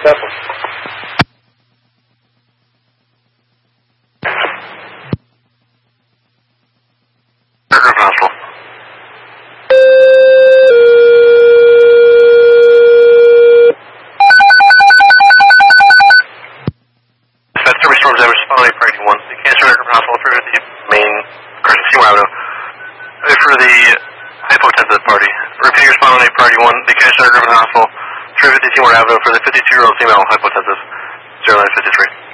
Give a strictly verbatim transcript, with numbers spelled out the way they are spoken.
successful. Griffin Hospital. That's Service Storms Average, Spinal Priority one. The cancer Griffin Hospital for the main, or Seymour Avenue. For the hypotensive party. Repeat your Spinal Priority one, the cancer Griffin Hospital, three fifty Seymour Avenue for the fifty-two-year-old female hypotensive, zero nine fifty-three.